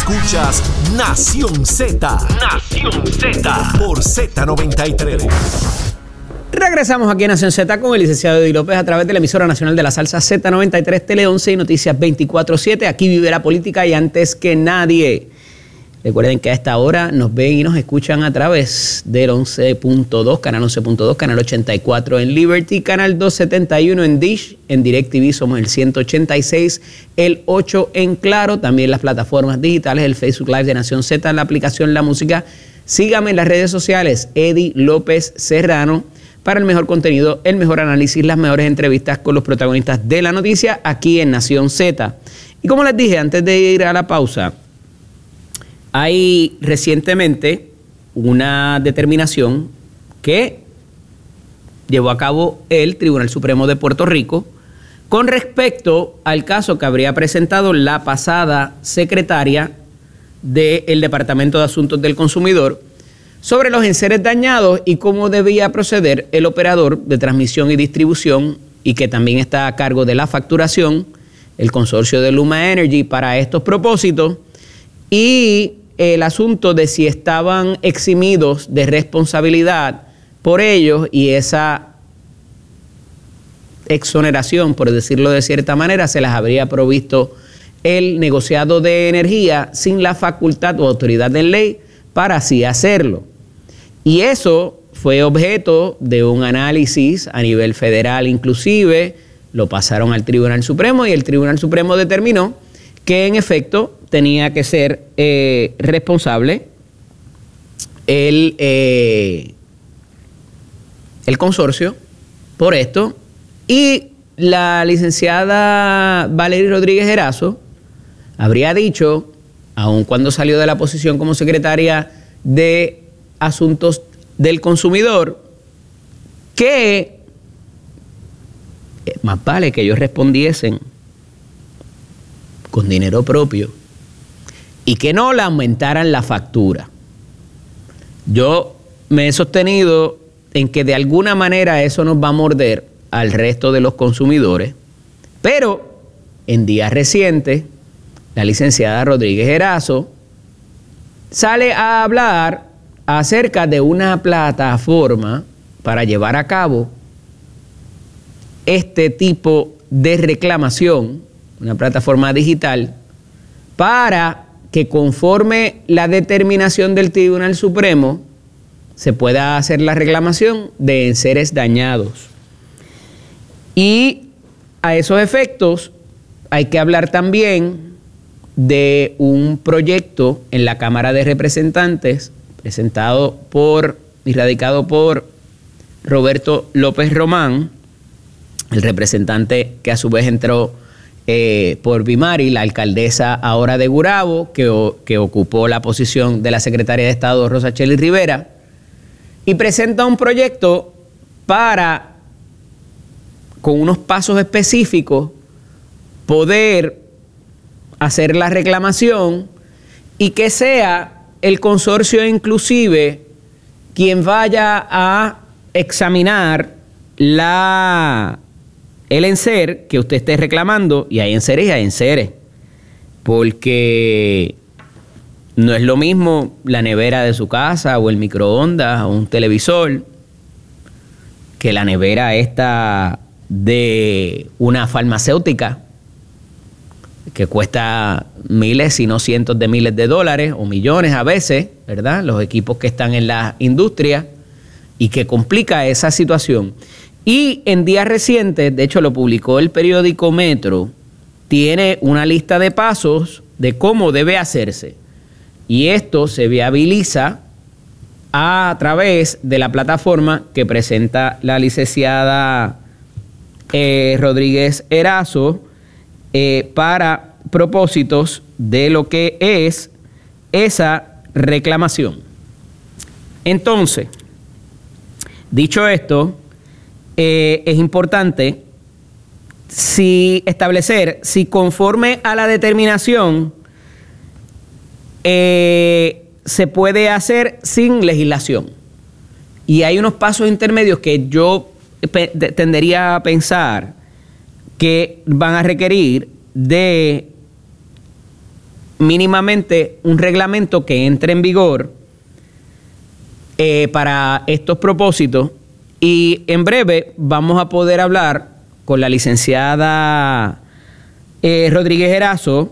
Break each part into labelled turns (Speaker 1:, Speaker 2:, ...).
Speaker 1: Escuchas Nación Z. Nación Z. Por Z93.
Speaker 2: Regresamos aquí a Nación Z con el licenciado Eddie López a través de la emisora nacional de la salsa Z93, Tele 11 y Noticias 24/7. Aquí vive la política y antes que nadie. Recuerden que a esta hora nos ven y nos escuchan a través del 11.2, canal 11.2, canal 84 en Liberty, canal 271 en Dish, en DirecTV somos el 186, el 8 en Claro, también las plataformas digitales, el Facebook Live de Nación Z, la aplicación La Música. Sígame en las redes sociales, Eddie López Serrano, para el mejor contenido, el mejor análisis, las mejores entrevistas con los protagonistas de la noticia aquí en Nación Z. Y como les dije antes de ir a la pausa, hay recientemente una determinación que llevó a cabo el Tribunal Supremo de Puerto Rico con respecto al caso que habría presentado la pasada secretaria del Departamento de Asuntos del Consumidor sobre los enseres dañados y cómo debía proceder el operador de transmisión y distribución y que también está a cargo de la facturación, el consorcio de Luma Energy para estos propósitos, y el asunto de si estaban eximidos de responsabilidad por ellos y esa exoneración, por decirlo de cierta manera, se las habría provisto el negociado de energía sin la facultad o autoridad de ley para así hacerlo. Y eso fue objeto de un análisis a nivel federal, inclusive lo pasaron al Tribunal Supremo y el Tribunal Supremo determinó que en efecto tenía que ser responsable el consorcio por esto, y la licenciada Valerie Rodríguez Erazo habría dicho, aun cuando salió de la posición como secretaria de Asuntos del Consumidor, que más vale que ellos respondiesen con dinero propio y que no le aumentaran la factura. Yo me he sostenido en que de alguna manera eso nos va a morder al resto de los consumidores, pero en días recientes la licenciada Rodríguez Erazo sale a hablar acerca de una plataforma para llevar a cabo este tipo de reclamación, una plataforma digital, para que conforme la determinación del Tribunal Supremo se pueda hacer la reclamación de enseres dañados. Y a esos efectos hay que hablar también de un proyecto en la Cámara de Representantes presentado por y radicado por Roberto López Román, el representante que a su vez entró por Bimari, la alcaldesa ahora de Gurabo, que ocupó la posición de la secretaria de Estado Rosa Chely Rivera, y presenta un proyecto para, con unos pasos específicos, poder hacer la reclamación y que sea el consorcio inclusive quien vaya a examinar el enser que usted esté reclamando, y hay enseres y hay enseres, porque no es lo mismo la nevera de su casa o el microondas o un televisor que la nevera esta de una farmacéutica que cuesta miles, si no cientos de miles de dólares o millones a veces, ¿verdad? Los equipos que están en la industria, y que complica esa situación. Y en días recientes, de hecho lo publicó el periódico Metro, tiene una lista de pasos de cómo debe hacerse. Y esto se viabiliza a través de la plataforma que presenta la licenciada Rodríguez Erazo para propósitos de lo que es esa reclamación. Entonces, dicho esto, es importante establecer si conforme a la determinación se puede hacer sin legislación. Y hay unos pasos intermedios que yo tendería a pensar que van a requerir de mínimamente un reglamento que entre en vigor para estos propósitos, y en breve vamos a poder hablar con la licenciada Rodríguez Erazo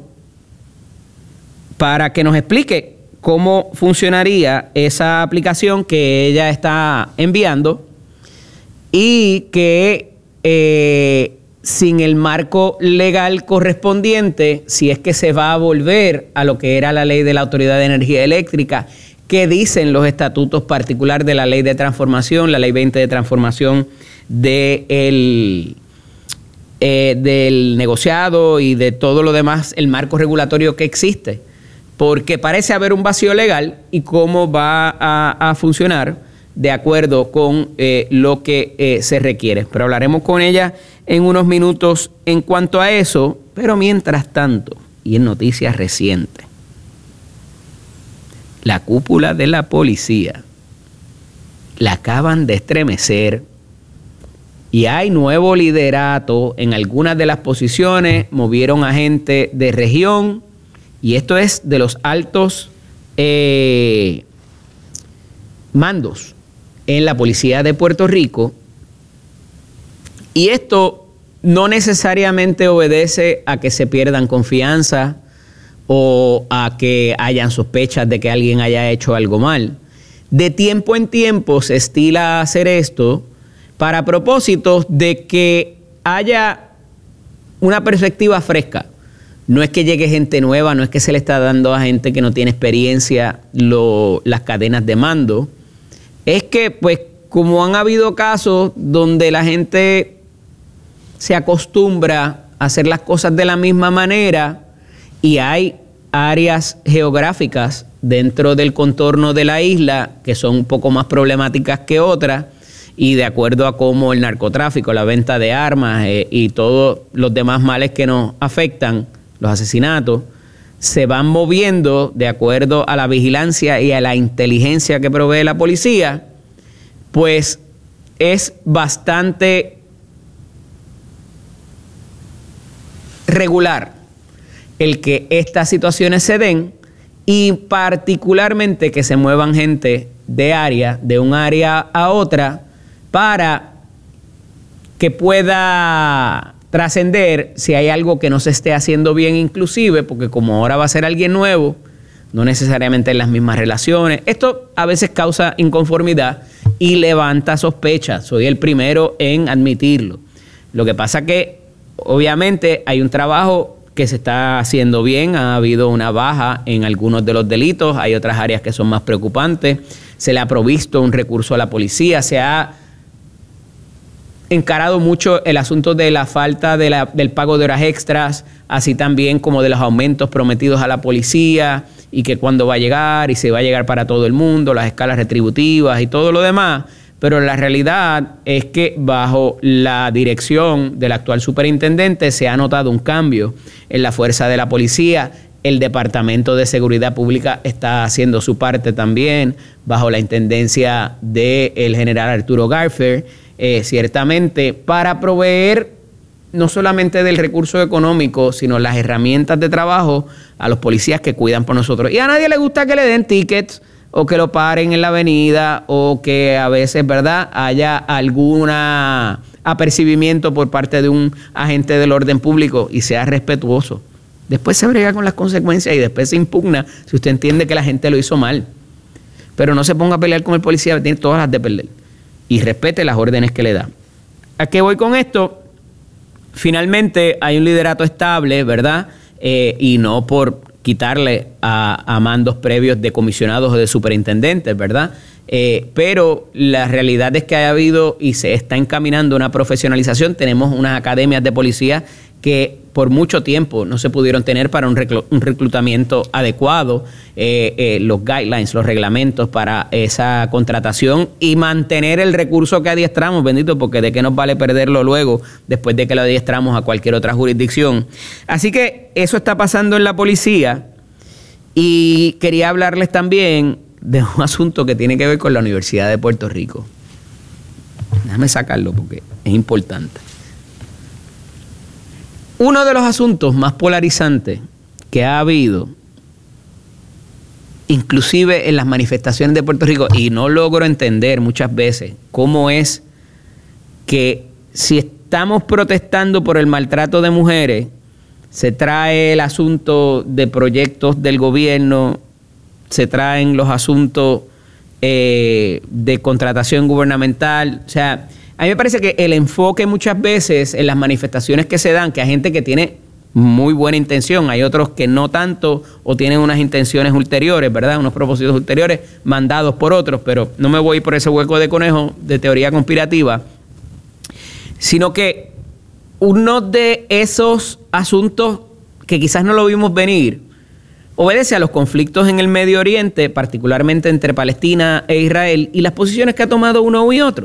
Speaker 2: para que nos explique cómo funcionaría esa aplicación que ella está enviando y que sin el marco legal correspondiente, si es que se va a volver a lo que era la ley de la Autoridad de Energía Eléctrica, que dicen los estatutos particular de la ley de transformación, la ley 20 de transformación del negociado y de todo lo demás, el marco regulatorio que existe, porque parece haber un vacío legal y cómo va a funcionar de acuerdo con lo que se requiere. Pero hablaremos con ella en unos minutos en cuanto a eso, pero mientras tanto, y en noticias recientes, la cúpula de la policía la acaban de estremecer y hay nuevo liderato en algunas de las posiciones, movieron a gente de región y esto es de los altos mandos en la policía de Puerto Rico, y esto no necesariamente obedece a que se pierdan confianza o a que hayan sospechas de que alguien haya hecho algo mal. De tiempo en tiempo se estila hacer esto para propósitos de que haya una perspectiva fresca. No es que llegue gente nueva, no es que se le está dando a gente que no tiene experiencia las cadenas de mando. Es que, pues, como han habido casos donde la gente se acostumbra a hacer las cosas de la misma manera y hay áreas geográficas dentro del contorno de la isla que son un poco más problemáticas que otras, y de acuerdo a cómo el narcotráfico, la venta de armas y todos los demás males que nos afectan, los asesinatos, se van moviendo de acuerdo a la vigilancia y a la inteligencia que provee la policía, pues es bastante regular el que estas situaciones se den, y particularmente que se muevan gente de un área a otra para que pueda trascender si hay algo que no se esté haciendo bien, inclusive porque como ahora va a ser alguien nuevo, no necesariamente en las mismas relaciones. Esto a veces causa inconformidad y levanta sospechas. Soy el primero en admitirlo. Lo que pasa que obviamente hay un trabajo que se está haciendo bien, ha habido una baja en algunos de los delitos, hay otras áreas que son más preocupantes, se le ha provisto un recurso a la policía, se ha encarado mucho el asunto de la falta del pago de horas extras, así también como de los aumentos prometidos a la policía y que cuándo va a llegar y si va a llegar para todo el mundo, las escalas retributivas y todo lo demás. Pero la realidad es que bajo la dirección del actual superintendente se ha notado un cambio en la fuerza de la policía. El Departamento de Seguridad Pública está haciendo su parte también bajo la intendencia del general Arturo Garfer, ciertamente para proveer no solamente del recurso económico, sino las herramientas de trabajo a los policías que cuidan por nosotros. Y a nadie le gusta que le den tickets o que lo paren en la avenida, o que a veces, ¿verdad?, haya algún apercibimiento por parte de un agente del orden público y sea respetuoso. Después se brega con las consecuencias y después se impugna si usted entiende que la gente lo hizo mal. Pero no se ponga a pelear con el policía, tiene todas las de perder. Y respete las órdenes que le da. ¿A qué voy con esto? Finalmente hay un liderato estable, ¿verdad? Y no por quitarle a mandos previos de comisionados o de superintendentes, ¿verdad? Pero la realidad es que ha habido y se está encaminando una profesionalización. Tenemos unas academias de policía que por mucho tiempo no se pudieron tener para un reclutamiento adecuado, los guidelines, los reglamentos para esa contratación y mantener el recurso que adiestramos, bendito, porque de qué nos vale perderlo luego después de que lo adiestramos a cualquier otra jurisdicción. Así que eso está pasando en la policía, y quería hablarles también de un asunto que tiene que ver con la Universidad de Puerto Rico. Déjame sacarlo porque es importante. Uno de los asuntos más polarizantes que ha habido inclusive en las manifestaciones de Puerto Rico, y no logro entender muchas veces cómo es que si estamos protestando por el maltrato de mujeres, se trae el asunto de proyectos del gobierno, se traen los asuntos de contratación gubernamental. O sea, a mí me parece que el enfoque muchas veces en las manifestaciones que se dan, que hay gente que tiene muy buena intención, hay otros que no tanto o tienen unas intenciones ulteriores, ¿verdad? Unos propósitos ulteriores mandados por otros, pero no me voy por ese hueco de conejo de teoría conspirativa, sino que uno de esos asuntos que quizás no lo vimos venir obedece a los conflictos en el Medio Oriente, particularmente entre Palestina e Israel, y las posiciones que ha tomado uno y otro.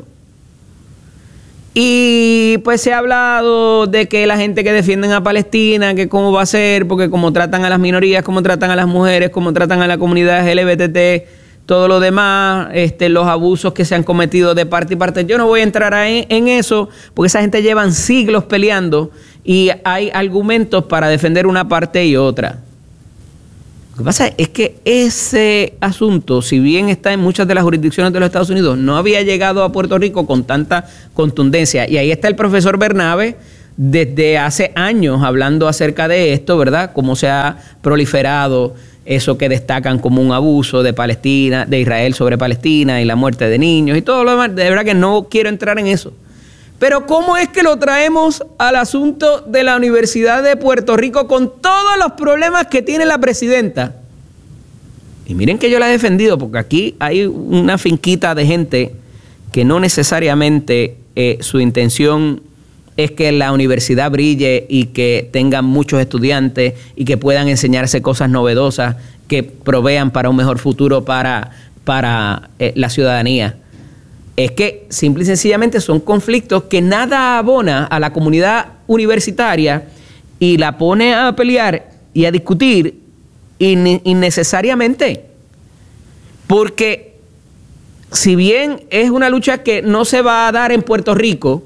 Speaker 2: Y pues se ha hablado de que la gente que defienden a Palestina, que cómo va a ser, porque cómo tratan a las minorías, cómo tratan a las mujeres, cómo tratan a la comunidad LGBT, todo lo demás, los abusos que se han cometido de parte y parte. Yo no voy a entrar en eso, porque esa gente llevan siglos peleando y hay argumentos para defender una parte y otra. Lo que pasa es que ese asunto, si bien está en muchas de las jurisdicciones de los Estados Unidos, no había llegado a Puerto Rico con tanta contundencia. Y ahí está el profesor Bernabe desde hace años hablando acerca de esto, ¿verdad? Cómo se ha proliferado eso que destacan como un abuso de Palestina, de Israel sobre Palestina y la muerte de niños y todo lo demás. De verdad que no quiero entrar en eso. Pero ¿cómo es que lo traemos al asunto de la Universidad de Puerto Rico con todos los problemas que tiene la presidenta? Y miren que yo la he defendido, porque aquí hay una finquita de gente que no necesariamente su intención es que la universidad brille y que tengan muchos estudiantes y que puedan enseñarse cosas novedosas que provean para un mejor futuro para la ciudadanía. Es que simple y sencillamente son conflictos que nada abona a la comunidad universitaria y la pone a pelear y a discutir innecesariamente. Porque si bien es una lucha que no se va a dar en Puerto Rico,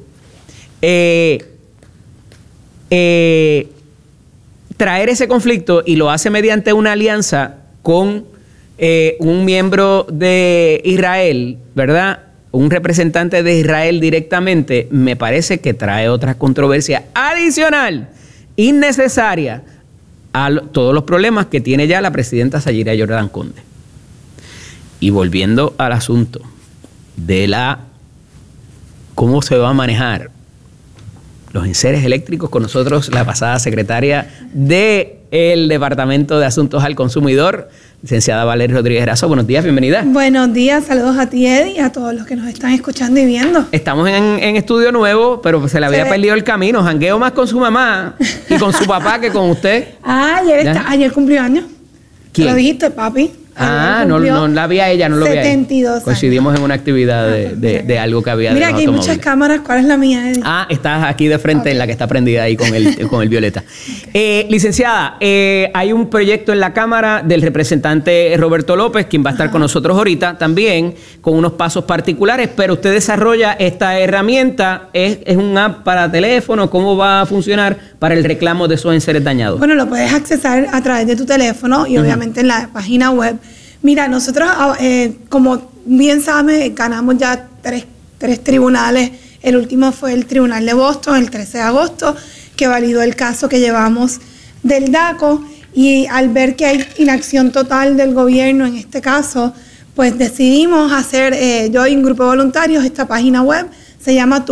Speaker 2: traer ese conflicto y lo hace mediante una alianza con un miembro de Israel, ¿verdad? Un representante de Israel directamente, me parece que trae otra controversia adicional, innecesaria, a todos los problemas que tiene ya la presidenta Sayira Jordan Conde. Y volviendo al asunto de cómo se va a manejar los enseres eléctricos, con nosotros la pasada secretaria del Departamento de Asuntos al Consumidor, licenciada Valeria Rodríguez Erazo. Buenos días, bienvenida.
Speaker 3: Buenos días, saludos a ti, Eddie, y a todos los que nos están escuchando y viendo.
Speaker 2: Estamos en estudio nuevo, pero se le había perdido el camino. Jangueo más con su mamá y con su papá que con usted.
Speaker 3: Ayer cumplió años.
Speaker 2: ¿Quién?
Speaker 3: Lo dijiste, papi.
Speaker 2: No la vi a ella, no lo vi a ella.
Speaker 3: 72 años.
Speaker 2: Coincidimos en una actividad de algo que había.
Speaker 3: Mira, aquí hay muchas cámaras. ¿Cuál es la mía, Eddie?
Speaker 2: Estás aquí de frente, en la que está prendida ahí con el violeta. Licenciada, hay un proyecto en la Cámara del representante Roberto López, quien va a estar con nosotros ahorita también, con unos pasos particulares, pero usted desarrolla esta herramienta, es un app para teléfono. ¿Cómo va a funcionar para el reclamo de esos enseres dañados?
Speaker 3: Bueno, lo puedes accesar a través de tu teléfono y obviamente en la página web. Mira, nosotros, como bien sabes, ganamos ya tres tribunales. El último fue el Tribunal de Boston, el 13 de agosto, que validó el caso que llevamos del DACO. Y al ver que hay inacción total del gobierno en este caso, pues decidimos hacer, yo y un grupo de voluntarios, esta página web. Se llama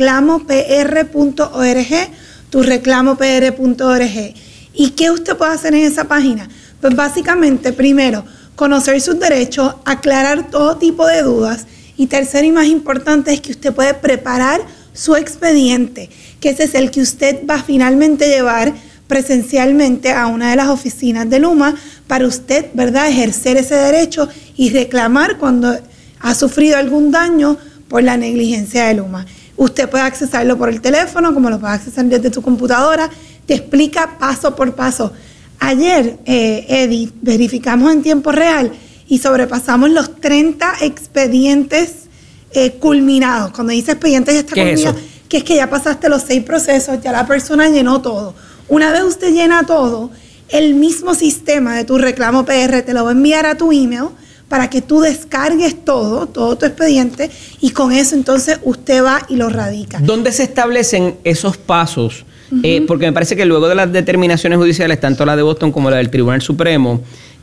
Speaker 3: turreclamopr.org, turreclamopr.org. ¿Y qué usted puede hacer en esa página? Pues básicamente, primero, conocer sus derechos, aclarar todo tipo de dudas, y tercero y más importante es que usted puede preparar su expediente, que ese es el que usted va a finalmente llevar presencialmente a una de las oficinas de Luma para usted, ¿verdad?, ejercer ese derecho y reclamar cuando ha sufrido algún daño por la negligencia de Luma. Usted puede accesarlo por el teléfono, como lo puede accesar desde su computadora, te explica paso por paso. Ayer, Eddie, verificamos en tiempo real y sobrepasamos los 30 expedientes culminados. Cuando dice expedientes ya está culminado, que es que ya pasaste los 6 procesos, ya la persona llenó todo. Una vez usted llena todo, el mismo sistema de tu reclamo PR te lo va a enviar a tu email para que tú descargues todo tu expediente, y con eso entonces usted va y lo radica.
Speaker 2: ¿Dónde se establecen esos pasos? Porque me parece que luego de las determinaciones judiciales, tanto la de Boston como la del Tribunal Supremo,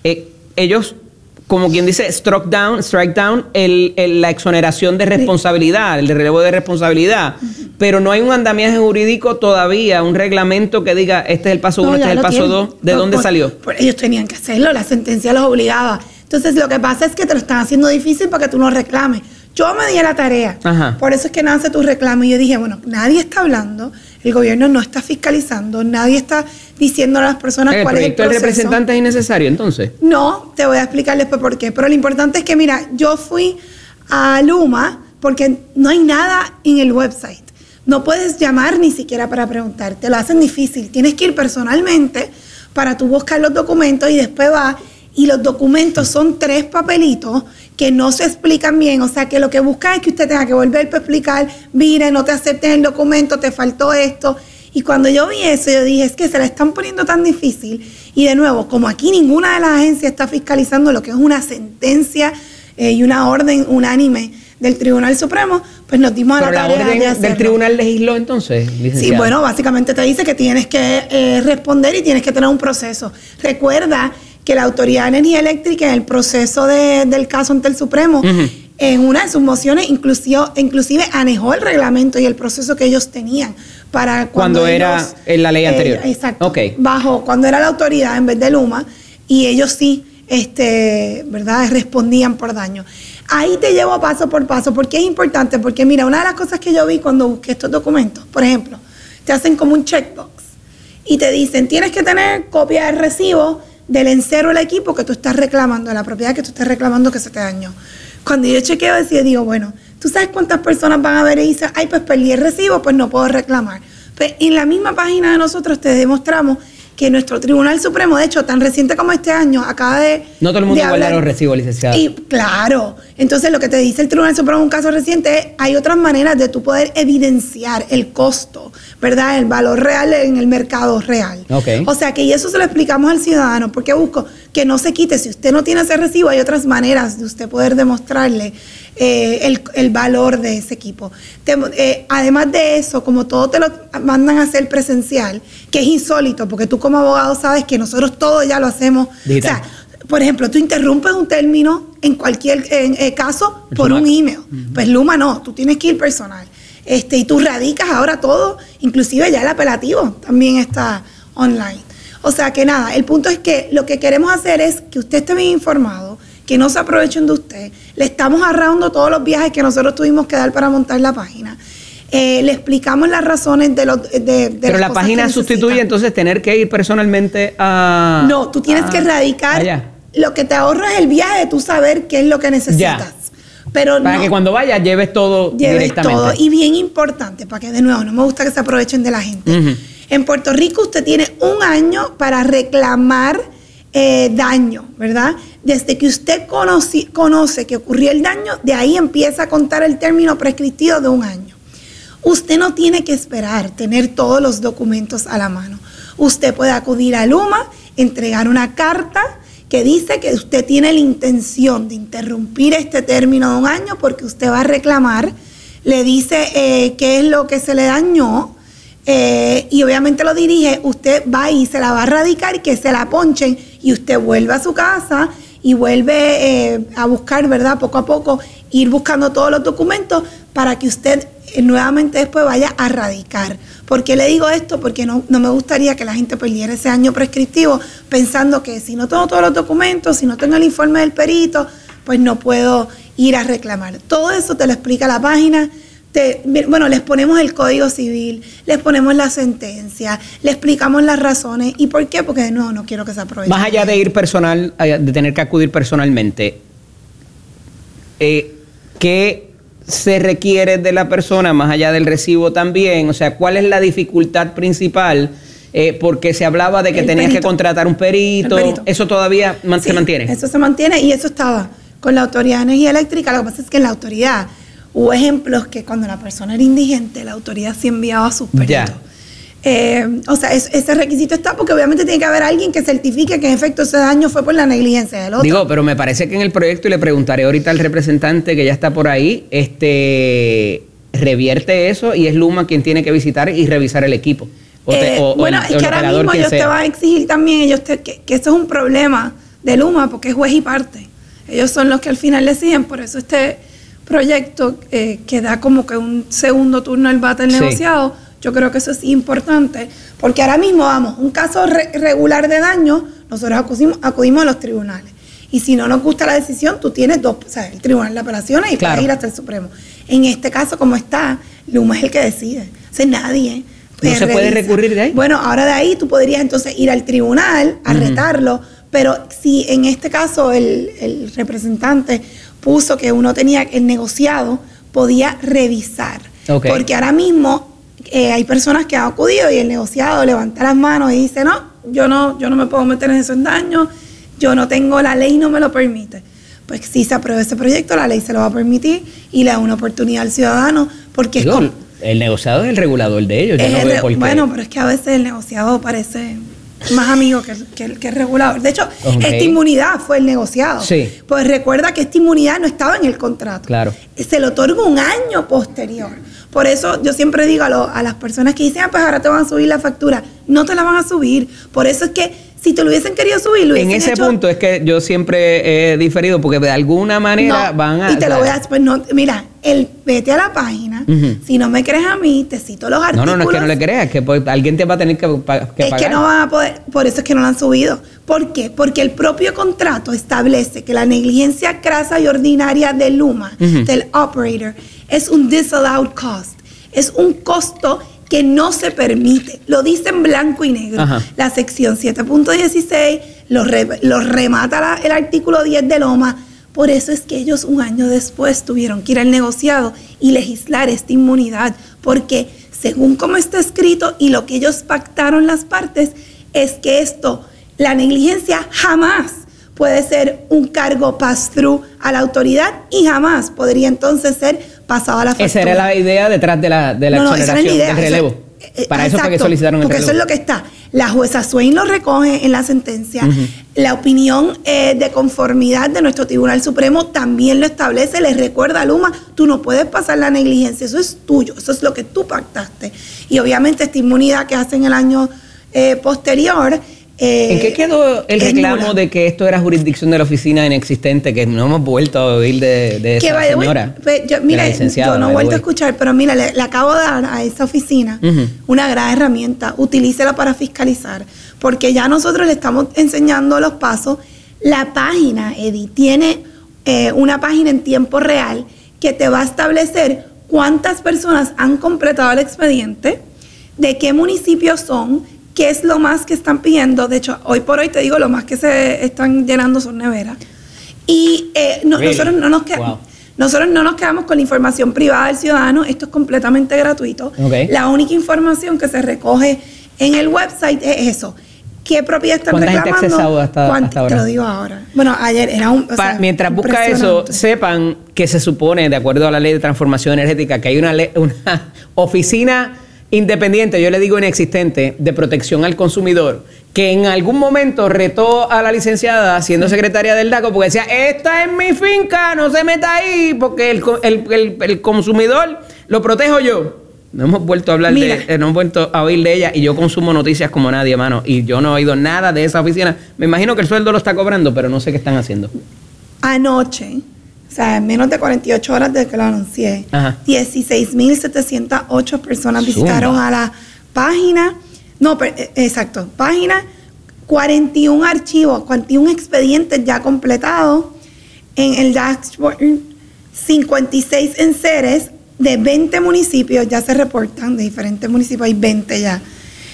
Speaker 2: ellos, como quien dice, strike down la exoneración de responsabilidad, el relevo de responsabilidad, pero no hay un andamiaje jurídico todavía, un reglamento que diga, este es el paso 1, este es el paso 2. ¿De dónde salió?
Speaker 3: Ellos tenían que hacerlo, la sentencia los obligaba. Entonces, lo que pasa es que te lo están haciendo difícil para que tú no reclames. Yo me di a la tarea. Ajá. Por eso es que nace tu reclamo. Y yo dije, bueno, nadie está hablando, el gobierno no está fiscalizando, nadie está diciendo a las personas cuál es el proceso. ¿El proyecto del representante es innecesario, entonces? No, te voy a explicar después por qué. Pero lo importante es que, mira, yo fui a Luma porque no hay nada en el website. No puedes llamar ni siquiera para preguntar. Te lo hacen difícil. Tienes que ir personalmente para tú buscar los documentos y después vas. Y los documentos son 3 papelitos que no se explican bien. O sea, que lo que busca es que usted tenga que volver para explicar, mire, no te aceptes el documento, te faltó esto. Y cuando yo vi eso, yo dije, es que se la están poniendo tan difícil. Y de nuevo, como aquí ninguna de las agencias está fiscalizando lo que es una sentencia y una orden unánime del Tribunal Supremo, pues nos dimos a la tarea de hacerlo. ¿Del Tribunal legisló entonces, licenciada? Sí, bueno, básicamente te dice que tienes que responder y tienes que tener un proceso. Recuerda que la Autoridad de Energía Eléctrica, en el proceso del caso ante el Supremo, en una de sus mociones inclusive anejó el reglamento y el proceso que ellos tenían para cuando era en la ley anterior. Exacto. Okay. Cuando era la autoridad en vez de Luma, y ellos sí, ¿verdad?, respondían por daño. Ahí te llevo paso por paso, porque es importante, porque mira, una de las cosas que yo vi cuando busqué estos documentos, por ejemplo, te hacen como un checkbox y te dicen, tienes que tener copia del recibo del encero del equipo que tú estás reclamando, de la propiedad que tú estás reclamando que se te dañó. Cuando yo chequeo eso, digo, bueno, ¿tú sabes cuántas personas van a ver y dicen, ay, pues perdí el recibo, pues no puedo reclamar? Pues en la misma página de nosotros te demostramos que nuestro Tribunal Supremo, de hecho, tan reciente como este año, acaba de... No todo el mundo guarda los recibos, licenciada. Y claro, entonces lo que te dice el Tribunal Supremo en un caso reciente es, hay otras maneras de tú poder evidenciar el costo, ¿verdad?, el valor real en el mercado real. Okay. O sea que, y eso se lo explicamos al ciudadano, porque busco que no se quite. Si usted no tiene ese recibo, hay otras maneras de usted poder demostrarle el valor de ese equipo. Además de eso, como todo te lo mandan a hacer presencial, que es insólito, porque tú como abogado sabes que nosotros todo ya lo hacemos digital. O sea, por ejemplo, tú interrumpes un término en cualquier caso por un email. Pues Luma no, tú tienes que ir personal. Y tú radicas ahora todo, inclusive ya el apelativo también está online. O sea que nada, el punto es que lo que queremos hacer es que usted esté bien informado, que no se aprovechen de usted. Le estamos ahorrando todos los viajes que nosotros tuvimos que dar para montar la página. Le explicamos las razones de pero las la página sustituye entonces tener que ir personalmente a... No, tú tienes que radicar. Allá. Lo que te ahorra es el viaje de tú saber qué es lo que necesitas. Ya. Pero para que cuando vayas lleves todo directamente. Todo. Y bien importante, para que de nuevo no me gusta que se aprovechen de la gente. En Puerto Rico usted tiene 1 año para reclamar daño, ¿verdad? Desde que usted conoce que ocurrió el daño, de ahí empieza a contar el término prescriptivo de 1 año. Usted no tiene que esperar tener todos los documentos a la mano. Usted puede acudir a Luma, entregar una carta que dice que usted tiene la intención de interrumpir este término de 1 año porque usted va a reclamar, le dice qué es lo que se le dañó, y obviamente lo dirige, usted va y se la va a radicar y que se la ponchen, y usted vuelve a su casa y vuelve a buscar, ¿verdad?, poco a poco, ir buscando todos los documentos para que usted nuevamente después vaya a radicar. ¿Por qué le digo esto? Porque no me gustaría que la gente perdiera ese año prescriptivo pensando que si no tengo todos los documentos, si no tengo el informe del perito, pues no puedo ir a reclamar. Todo eso te lo explica la página. Les ponemos el Código Civil, les ponemos la sentencia, le explicamos las razones. ¿Y por qué? Porque de nuevo no quiero que se aproveche. Más allá de ir personal, de tener que acudir personalmente, ¿qué se requiere de la persona más allá del recibo también? O sea, ¿cuál es la dificultad principal? Porque se hablaba de que tenías que contratar un perito. ¿Eso todavía se mantiene? Eso se mantiene, y eso estaba con la Autoridad de Energía Eléctrica. Lo que pasa es que en la autoridad hubo ejemplos que cuando la persona era indigente, la autoridad sí enviaba a sus peritos. O sea, ese requisito está porque obviamente tiene que haber alguien que certifique que en efecto ese daño fue por la negligencia del otro.
Speaker 2: Digo, pero me parece que en el proyecto, y le preguntaré ahorita al representante que ya está por ahí, revierte eso y es Luma quien tiene que visitar y revisar el equipo.
Speaker 3: Bueno, es que ahora mismo ellos te van a exigir también que eso es un problema de Luma porque es juez y parte. Ellos son los que al final deciden, por eso este proyecto que da como que un segundo turno al bate del negociado, yo creo que eso es importante, porque ahora mismo, vamos, un caso regular de daño, nosotros acudimos a los tribunales. Y si no nos gusta la decisión, tú tienes dos, o sea, el Tribunal de Apelaciones y puedes ir hasta el Supremo. En este caso, como está, Luma es el que decide. O sea, nadie
Speaker 2: ¿No se puede recurrir de ahí?
Speaker 3: Bueno, ahora de ahí tú podrías entonces ir al tribunal a retarlo, pero si en este caso el representante puso que uno tenía el negociado, podía revisar. Okay. Porque ahora mismo hay personas que han acudido y el negociado levanta las manos y dice, no, yo no me puedo meter en esos daños, yo no tengo, la ley no me lo permite. Pues si se aprueba ese proyecto, la ley se lo va a permitir y le da una oportunidad al ciudadano, porque
Speaker 2: el negociado es el regulador de ellos.
Speaker 3: Bueno, pero es que a veces el negociado parece más amigo que el regulador. De hecho, esta inmunidad fue el negociado. Sí. Pues recuerda que esta inmunidad no estaba en el contrato.
Speaker 2: Claro.
Speaker 3: Se le otorga un año posterior. Por eso yo siempre digo a las personas que dicen, pues ahora te van a subir la factura. No te la van a subir. Por eso es que si te lo hubiesen querido subir, lo hubiesen
Speaker 2: hecho. En ese punto es que yo siempre he diferido, porque de alguna manera van a...
Speaker 3: Y te lo voy a... Pues no, mira, vete a la página, si no me crees a mí, te cito los artículos.
Speaker 2: No es que no le creas, que alguien te va a tener que pagar.
Speaker 3: Es que no van a poder, por eso es que no lo han subido. ¿Por qué? Porque el propio contrato establece que la negligencia crasa y ordinaria de Luma, del operator, es un disallowed cost. Es un costo que no se permite. Lo dice en blanco y negro. La sección 7.16 lo remata el artículo 10 de Loma. Por eso es que ellos un año después tuvieron que ir al negociado y legislar esta inmunidad, porque según como está escrito y lo que ellos pactaron las partes, es que la negligencia jamás puede ser un cargo pass-through a la autoridad y jamás podría entonces ser pasado a la factura.
Speaker 2: Esa era la idea detrás de la exoneración del relevo. Para eso fue que solicitaron el relevo.
Speaker 3: Porque eso es lo que está. La jueza Swain lo recoge en la sentencia. La opinión de conformidad de nuestro Tribunal Supremo también lo establece. Les recuerda a Luma, tú no puedes pasar la negligencia. Eso es tuyo. Eso es lo que tú pactaste. Y obviamente esta inmunidad que hacen el año posterior...
Speaker 2: ¿En qué quedó el reclamo de que esto era jurisdicción de la oficina inexistente, que no hemos vuelto a oír de esa señora?
Speaker 3: Yo no he vuelto a escuchar, pero mira, le acabo de dar a esa oficina una gran herramienta. Utilícela para fiscalizar, porque ya nosotros le estamos enseñando los pasos. La página, Eddie, tiene una página en tiempo real que te va a establecer cuántas personas han completado el expediente, de qué municipios son, qué es lo más que están pidiendo. De hecho, hoy por hoy te digo, lo más que se están llenando son neveras. Y nosotros no nos quedamos con la información privada del ciudadano. Esto es completamente gratuito. La única información que se recoge en el website es eso. ¿Qué propiedad están reclamando?
Speaker 2: ¿Cuánta gente ha accesado hasta ahora?
Speaker 3: Te lo digo ahora. Bueno, ayer era
Speaker 2: mientras busca eso, sepan que se supone, de acuerdo a la Ley de Transformación Energética, que hay una oficina independiente, yo le digo inexistente, de protección al consumidor, que en algún momento retó a la licenciada siendo secretaria del DACO porque decía, esta es mi finca, no se meta ahí, porque el consumidor lo protejo yo. No hemos vuelto a hablar no hemos vuelto a oír de ella, y yo consumo noticias como nadie, mano, y yo no he oído nada de esa oficina. Me imagino que el sueldo lo está cobrando, pero no sé qué están haciendo.
Speaker 3: Anoche, o sea, en menos de 48 horas desde que lo anuncié, 16.708 personas visitaron a la página. Página, 41 archivos, 41 expedientes ya completados en el dashboard, 56 enseres de 20 municipios ya se reportan, de diferentes municipios hay 20 ya.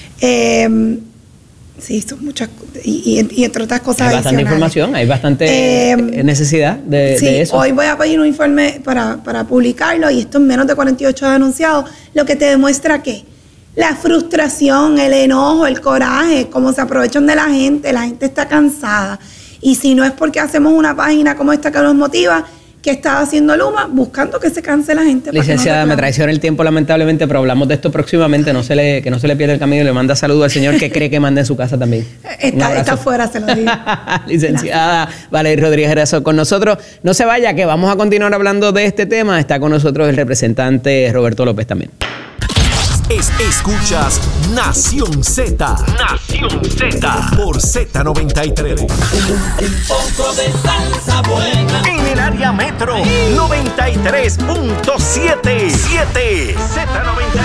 Speaker 3: Sí, son muchas, y entre otras cosas.
Speaker 2: Hay bastante información, hay bastante necesidad de eso.
Speaker 3: Hoy voy a pedir un informe para publicarlo, y esto en menos de 48 horas anunciado, lo que te demuestra que la frustración, el enojo, el coraje, cómo se aprovechan de la gente está cansada. Y si no es porque hacemos una página como esta que nos motiva, ¿Qué estaba haciendo Luma? Buscando que se canse la gente.
Speaker 2: Licenciada, me traiciona el tiempo lamentablemente, pero hablamos de esto próximamente. Que no se le pierda el camino y le manda saludos al señor que cree que manda en su casa también.
Speaker 3: Está afuera, se lo digo.
Speaker 2: Licenciada Valerie Rodríguez Erazo con nosotros. No se vaya, que vamos a continuar hablando de este tema. Está con nosotros el representante Roberto López también.
Speaker 1: Escuchas Nación Z. Nación Z. Por Z93.
Speaker 4: Un poco de salsa buena.
Speaker 1: En el área metro, 93.7. Z93.